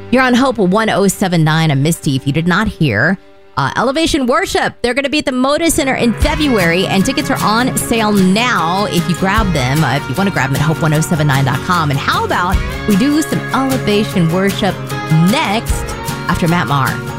You're on Hope 1079. I'm Misty. If you did not hear, Elevation Worship, they're going to be at the Moda Center in February, and tickets are on sale now if you grab them. If you want to grab them at hope1079.com. And how about we do some Elevation Worship next after Matt Maher?